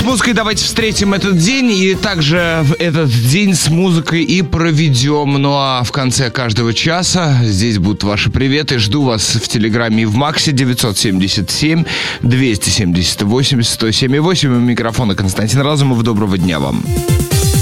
музыкой давайте встретим этот день и также в этот день с музыкой и проведем. Ну а в конце каждого часа здесь будут ваши приветы. Жду вас в Телеграме и в Максе 977 270 80 107 8. У микрофона Константин Разумов. Доброго дня вам.